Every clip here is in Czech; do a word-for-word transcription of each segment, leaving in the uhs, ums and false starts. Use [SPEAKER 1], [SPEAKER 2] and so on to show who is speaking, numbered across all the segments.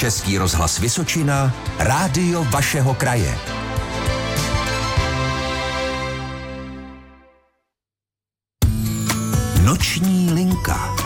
[SPEAKER 1] Český rozhlas Vysočina, rádio vašeho kraje. Noční linka.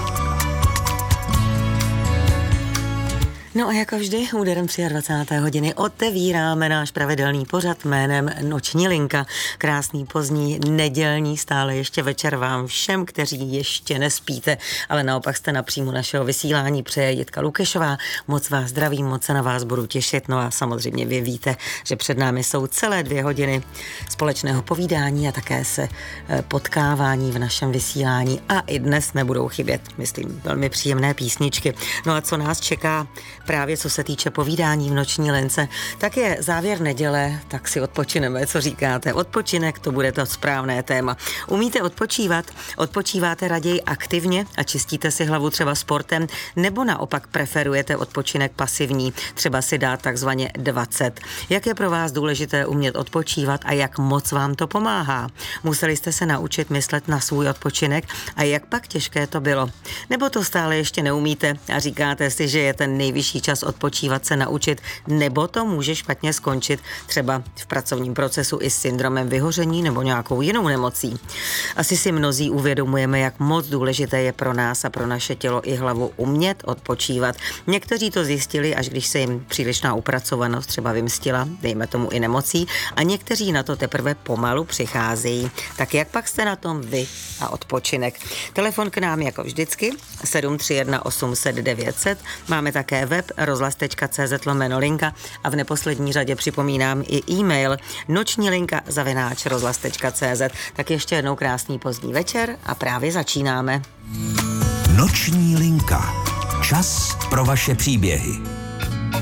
[SPEAKER 2] No a jako vždy úderem dvacáté třetí hodiny otevíráme náš pravidelný pořad jménem Noční linka. Krásný pozdní nedělní stále ještě večer vám všem, kteří ještě nespíte, ale naopak jste napřímo našeho vysílání, přeje Jitka Lukešová. Moc vás zdravím, moc se na vás budu těšit. No a samozřejmě vy víte, že před námi jsou celé dvě hodiny společného povídání a také se potkávání v našem vysílání. A i dnes nebudou chybět, myslím, velmi příjemné písničky. No a co nás čeká právě co se týče povídání v Noční lince, tak je závěr neděle, tak si odpočineme, co říkáte. Odpočinek, to bude to správné téma. Umíte odpočívat? Odpočíváte raději aktivně a čistíte si hlavu třeba sportem, nebo naopak preferujete odpočinek pasivní, třeba si dát takzvaně dvacet. Jak je pro vás důležité umět odpočívat a jak moc vám to pomáhá? Museli jste se naučit myslet na svůj odpočinek a jak pak těžké to bylo? Nebo to stále ještě neumíte a říkáte si, že je ten nejvyšší čas odpočívat se naučit, nebo to může špatně skončit třeba v pracovním procesu i s syndromem vyhoření nebo nějakou jinou nemocí. Asi si mnozí uvědomujeme, jak moc důležité je pro nás a pro naše tělo i hlavu umět odpočívat. Někteří to zjistili, až když se jim přílišná upracovanost třeba vymstila, dejme tomu i nemocí, a někteří na to teprve pomalu přicházejí. Tak jak pak jste na tom vy a odpočinek? Telefon k nám jako vždycky sedm tři jedna osm set devět set. Máme také web rozhlas tečka cé zet lomeno linka a v neposlední řadě připomínám i e-mail noční linka zavináč rozhlas tečka cé zet. Tak ještě jednou krásný pozdní večer a právě začínáme.
[SPEAKER 1] Noční linka. Čas pro vaše příběhy.